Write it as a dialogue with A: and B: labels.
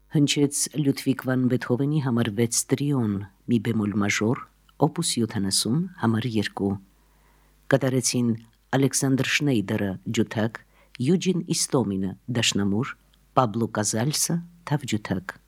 A: Հնչեց Լյուդվիգ վան Բեթհովենի համար 6 տրիոն, մի բեմոլ մաժոր, օպուս 70, համար 2։ Կատարեցին Ալեքսանդր Շնեյդերը ջութակ, Յուջին Իստոմինը դաշնամուր, Պաբլո Կազալսը թավջութակ։